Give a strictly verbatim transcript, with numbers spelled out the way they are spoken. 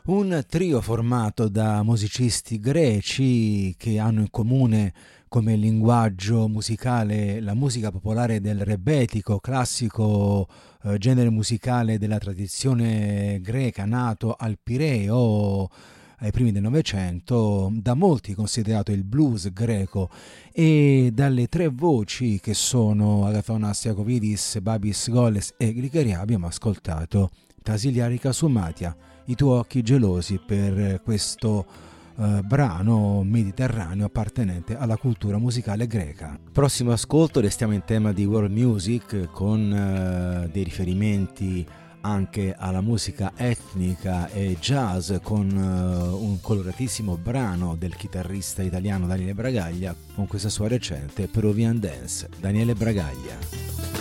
Un trio formato da musicisti greci che hanno in comune come linguaggio musicale la musica popolare del rebetiko, classico eh, genere musicale della tradizione greca nato al Pireo ai primi del Novecento, da molti considerato il blues greco, e dalle tre voci che sono Agathon Stiakovidis, Babis Goles e Glicheria abbiamo ascoltato Tasiliari Kasumatia, I tuoi occhi gelosi, per questo eh, brano mediterraneo appartenente alla cultura musicale greca. Prossimo ascolto, restiamo in tema di world music con eh, dei riferimenti anche alla musica etnica e jazz, con uh, un coloratissimo brano del chitarrista italiano Daniele Bragaglia con questa sua recente Peruvian Dance. Daniele Bragaglia.